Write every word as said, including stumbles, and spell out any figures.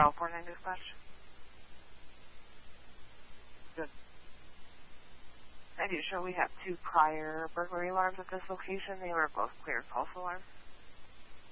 Toronto four nine dispatch. Good. I do show we have two prior burglary alarms at this location. They were both clear false alarms.